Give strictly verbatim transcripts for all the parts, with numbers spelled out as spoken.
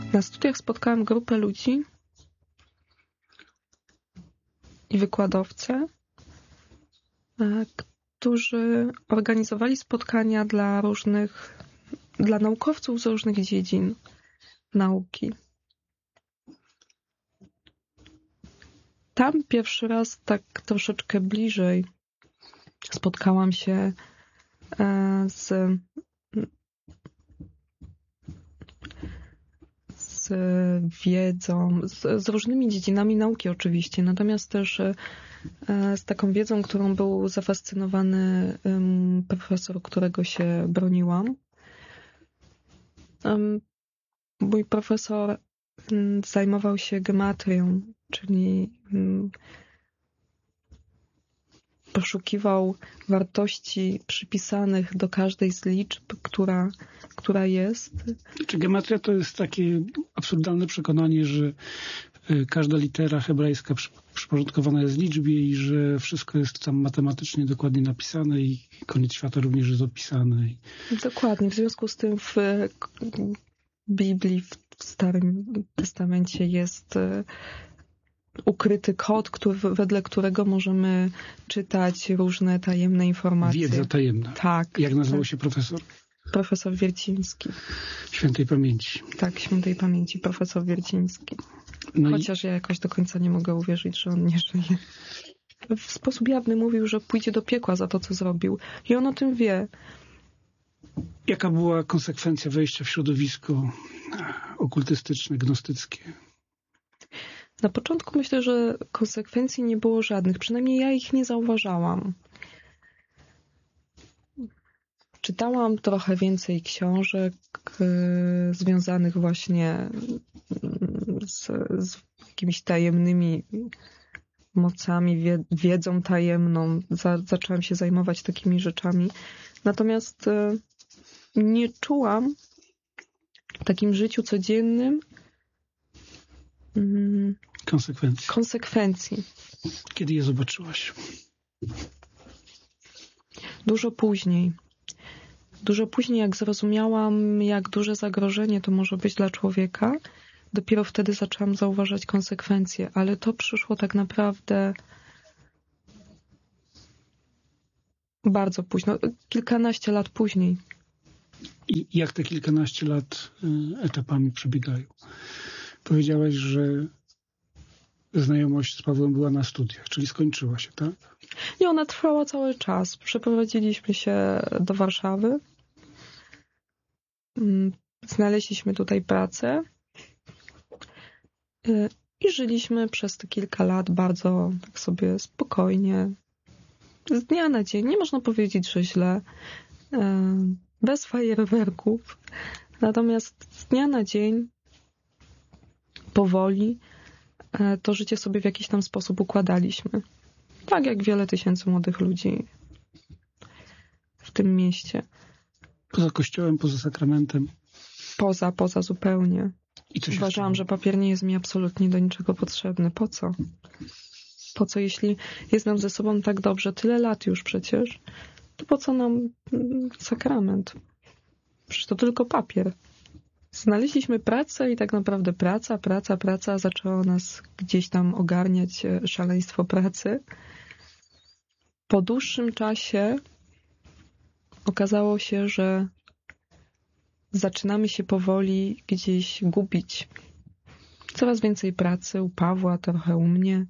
Na studiach spotkałam grupę ludzi i wykładowcę, którzy organizowali spotkania dla różnych, dla naukowców z różnych dziedzin nauki. Tam pierwszy raz tak troszeczkę bliżej spotkałam się z, z wiedzą, z, z różnymi dziedzinami nauki oczywiście, natomiast też z taką wiedzą, którą był zafascynowany profesor, którego się broniłam. Mój profesor zajmował się gematrią, czyli poszukiwał wartości przypisanych do każdej z liczb, która, która jest. Czy gematria to jest takie absurdalne przekonanie, że każda litera hebrajska przyporządkowana jest liczbie i że wszystko jest tam matematycznie dokładnie napisane i koniec świata również jest opisany. Dokładnie. W związku z tym w Biblii, w Starym Testamencie jest ukryty kod, który, wedle którego możemy czytać różne tajemne informacje. Wiedza tajemna. Tak. Jak nazywał tak. się profesor? Profesor Wierciński. Świętej pamięci. Tak, świętej pamięci, profesor Wierciński. No Chociaż i... ja jakoś do końca nie mogę uwierzyć, że on nie żyje. W sposób jawny mówił, że pójdzie do piekła za to, co zrobił. I on o tym wie. Jaka była konsekwencja wejścia w środowisko okultystyczne, gnostyckie? Na początku myślę, że konsekwencji nie było żadnych. Przynajmniej ja ich nie zauważałam. Czytałam trochę więcej książek y, związanych właśnie z, z jakimiś tajemnymi mocami, wie, wiedzą tajemną. Za, zaczęłam się zajmować takimi rzeczami. Natomiast y, nie czułam w takim życiu codziennym y, konsekwencji. konsekwencji. Kiedy je zobaczyłaś? Dużo później. Dużo później, jak zrozumiałam, jak duże zagrożenie to może być dla człowieka, dopiero wtedy zaczęłam zauważać konsekwencje, ale to przyszło tak naprawdę bardzo późno, kilkanaście lat później. I jak te kilkanaście lat etapami przebiegają? Powiedziałaś, że znajomość z Pawłem była na studiach, czyli skończyła się, tak? Nie, ona trwała cały czas. Przeprowadziliśmy się do Warszawy. Znaleźliśmy tutaj pracę i żyliśmy przez te kilka lat bardzo tak sobie spokojnie. Z dnia na dzień. Nie można powiedzieć, że źle. Bez fajerwerków. Natomiast z dnia na dzień powoli to życie sobie w jakiś tam sposób układaliśmy. Tak jak wiele tysięcy młodych ludzi w tym mieście. Poza kościołem, poza sakramentem? Poza, poza zupełnie. I co Uważałam, że papier nie jest mi absolutnie do niczego potrzebny. Po co? Po co, jeśli jest nam ze sobą tak dobrze, tyle lat już przecież, to po co nam sakrament? Przecież to tylko papier. Znaleźliśmy pracę i tak naprawdę praca, praca, praca zaczęło nas gdzieś tam ogarniać szaleństwo pracy. Po dłuższym czasie okazało się, że zaczynamy się powoli gdzieś gubić. Coraz więcej pracy u Pawła, trochę u mnie.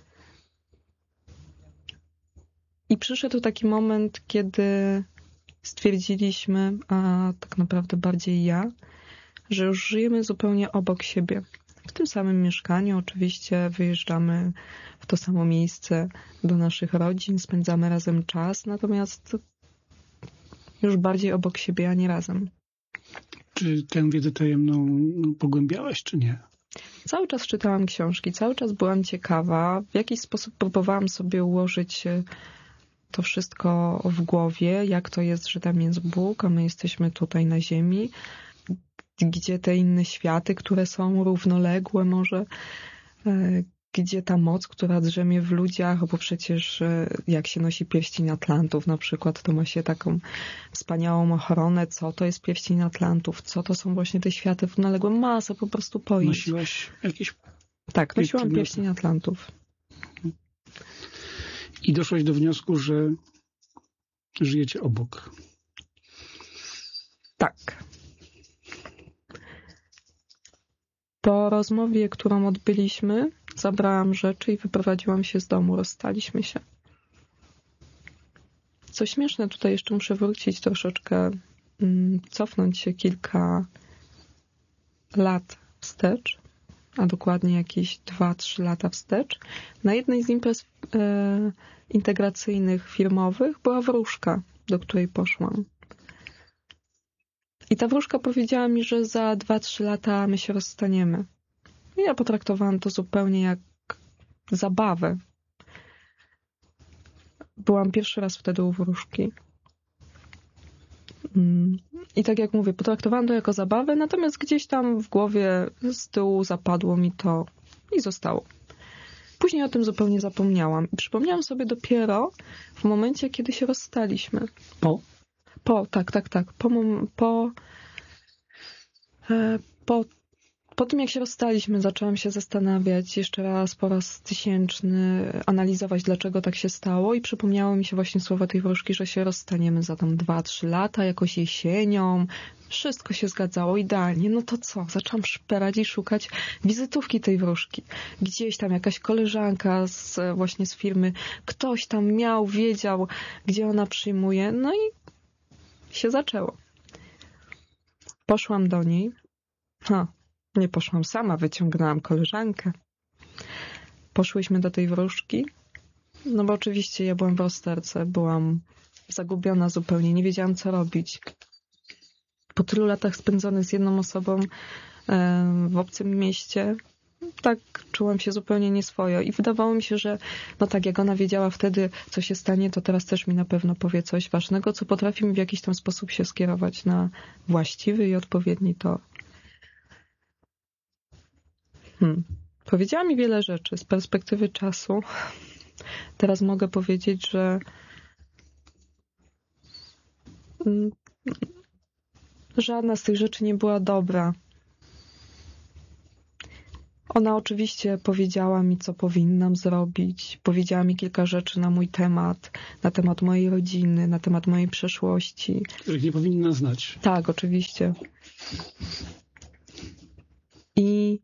I przyszedł taki moment, kiedy stwierdziliśmy, a tak naprawdę bardziej ja, że już żyjemy zupełnie obok siebie. W tym samym mieszkaniu oczywiście wyjeżdżamy w to samo miejsce do naszych rodzin, spędzamy razem czas, natomiast już bardziej obok siebie, a nie razem. Czy tę wiedzę tajemną pogłębiałaś, czy nie? Cały czas czytałam książki, cały czas byłam ciekawa. W jakiś sposób próbowałam sobie ułożyć to wszystko w głowie, jak to jest, że tam jest Bóg, a my jesteśmy tutaj na ziemi. Gdzie te inne światy, które są równoległe może, gdzie ta moc, która drzemie w ludziach, bo przecież jak się nosi pierścień Atlantów na przykład, to ma się taką wspaniałą ochronę, co to jest pierścień Atlantów, co to są właśnie te światy równoległe, masę po prostu pojęć. Nosiłaś jakieś... Tak, nosiłam pierścień Atlantów. I doszłaś do wniosku, że żyjecie obok. Tak. Po rozmowie, którą odbyliśmy, zabrałam rzeczy i wyprowadziłam się z domu. Rozstaliśmy się. Co śmieszne, tutaj jeszcze muszę wrócić troszeczkę, cofnąć się kilka lat wstecz, a dokładnie jakieś dwa trzy lata wstecz. Na jednej z imprez e, integracyjnych firmowych była wróżka, do której poszłam. I ta wróżka powiedziała mi, że za dwa trzy lata my się rozstaniemy. I ja potraktowałam to zupełnie jak zabawę. Byłam pierwszy raz wtedy u wróżki. I tak jak mówię, potraktowałam to jako zabawę, natomiast gdzieś tam w głowie z tyłu zapadło mi to i zostało. Później o tym zupełnie zapomniałam. I przypomniałam sobie dopiero w momencie, kiedy się rozstaliśmy. Po? Po, tak, tak, tak. Po, po, po, po tym, jak się rozstaliśmy, zaczęłam się zastanawiać jeszcze raz, po raz tysięczny, analizować, dlaczego tak się stało i przypomniało mi się właśnie słowa tej wróżki, że się rozstaniemy za tam dwa trzy lata, jakoś jesienią. Wszystko się zgadzało idealnie. No to co? Zaczęłam szperać i szukać wizytówki tej wróżki. Gdzieś tam jakaś koleżanka z, właśnie z firmy, ktoś tam miał, wiedział, gdzie ona przyjmuje. No i się zaczęło. Poszłam do niej. Ha, nie poszłam sama, wyciągnęłam koleżankę. Poszłyśmy do tej wróżki. No bo oczywiście ja byłam w rozterce, byłam zagubiona zupełnie, nie wiedziałam co robić. Po tylu latach spędzonych z jedną osobą e, w obcym mieście, tak czułam się zupełnie nieswojo i wydawało mi się, że no tak jak ona wiedziała wtedy, co się stanie, to teraz też mi na pewno powie coś ważnego, co potrafi mi w jakiś tam sposób się skierować na właściwy i odpowiedni tor. Hmm. Powiedziała mi wiele rzeczy. Z perspektywy czasu teraz mogę powiedzieć, że żadna z tych rzeczy nie była dobra. Ona oczywiście powiedziała mi, co powinnam zrobić. Powiedziała mi kilka rzeczy na mój temat, na temat mojej rodziny, na temat mojej przeszłości. Których nie powinna znać. Tak, oczywiście. I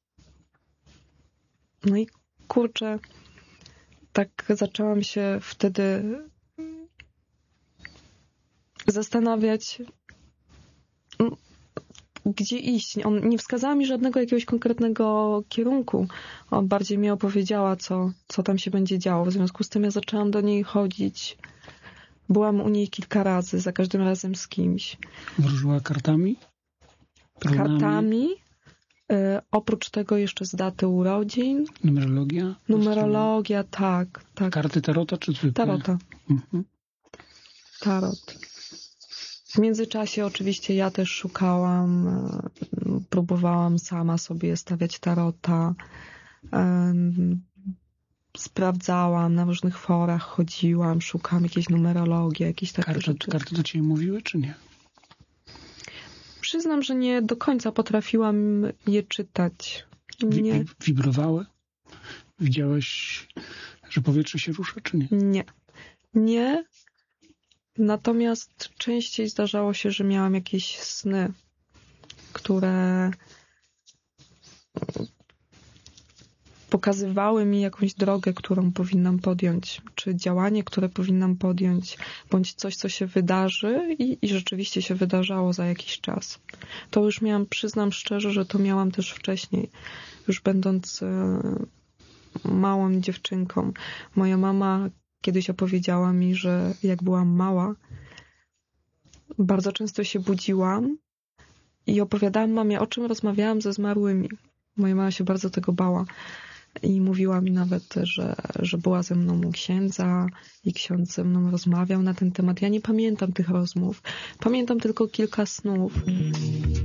no i kurczę, tak zaczęłam się wtedy zastanawiać, gdzie iść. On nie wskazała mi żadnego jakiegoś konkretnego kierunku. On bardziej mi opowiedziała, co, co tam się będzie działo. W związku z tym ja zaczęłam do niej chodzić. Byłam u niej kilka razy, za każdym razem z kimś. Wróżyła kartami? Planami? Kartami. Y, oprócz tego jeszcze z daty urodzin. Numerologia? Numerologia, tak, tak. Karty tarota czy zwykłe? Tarota. Mhm. Tarot. W międzyczasie oczywiście ja też szukałam, próbowałam sama sobie stawiać tarota, sprawdzałam na różnych forach, chodziłam, szukałam jakiejś numerologii, jakieś takie karty, rzeczy. Karty do ciebie mówiły, czy nie? Przyznam, że nie do końca potrafiłam je czytać. Nie. Wi- wibrowały? Widziałeś, że powietrze się rusza, czy nie? Nie. Nie. Natomiast częściej zdarzało się, że miałam jakieś sny, które pokazywały mi jakąś drogę, którą powinnam podjąć, czy działanie, które powinnam podjąć, bądź coś, co się wydarzy i, i rzeczywiście się wydarzało za jakiś czas. To już miałam, przyznam szczerze, że to miałam też wcześniej, już będąc e, małą dziewczynką. Moja mama kiedyś opowiedziała mi, że jak byłam mała, bardzo często się budziłam i opowiadałam mamie, o czym rozmawiałam ze zmarłymi. Moja mama się bardzo tego bała i mówiła mi nawet, że, że była ze mną u księdza i ksiądz ze mną rozmawiał na ten temat. Ja nie pamiętam tych rozmów. Pamiętam tylko kilka snów.